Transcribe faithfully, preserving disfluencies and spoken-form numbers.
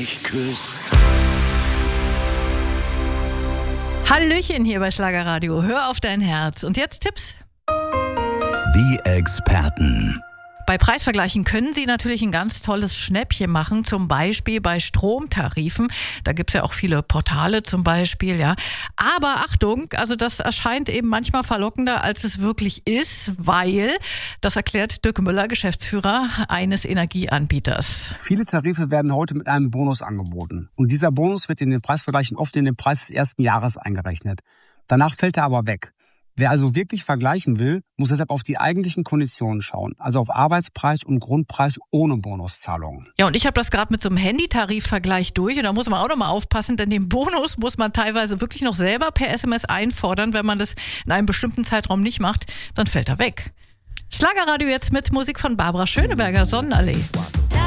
mich küsst. Hallöchen hier bei Schlagerradio. Hör auf dein Herz. Und jetzt Tipps. Die Experten. Bei Preisvergleichen können Sie natürlich ein ganz tolles Schnäppchen machen, zum Beispiel bei Stromtarifen. Da gibt's ja auch viele Portale zum Beispiel, ja. Aber Achtung, also das erscheint eben manchmal verlockender, als es wirklich ist, weil, das erklärt Dirk Müller, Geschäftsführer eines Energieanbieters. Viele Tarife werden heute mit einem Bonus angeboten. Und dieser Bonus wird in den Preisvergleichen oft in den Preis des ersten Jahres eingerechnet. Danach fällt er aber weg. Wer also wirklich vergleichen will, muss deshalb auf die eigentlichen Konditionen schauen, also auf Arbeitspreis und Grundpreis ohne Bonuszahlungen. Ja, und ich habe das gerade mit so einem Handytarifvergleich durch und da muss man auch noch mal aufpassen, denn den Bonus muss man teilweise wirklich noch selber per S M S einfordern. Wenn man das in einem bestimmten Zeitraum nicht macht, dann fällt er weg. Schlagerradio jetzt mit Musik von Barbara Schöneberger, Sonnenallee.